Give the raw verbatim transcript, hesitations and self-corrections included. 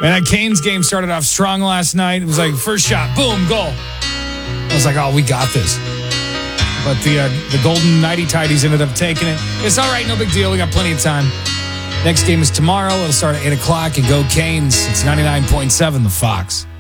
Man, that Canes game started off strong last night. It was like first shot, boom, goal. I was like, oh, we got this. But the uh, the Golden Nighty Tidies ended up taking it. It's all right, no big deal. We got plenty of time. Next game is tomorrow. It'll start at eight o'clock and go Canes. It's ninety-nine point seven, The Fox.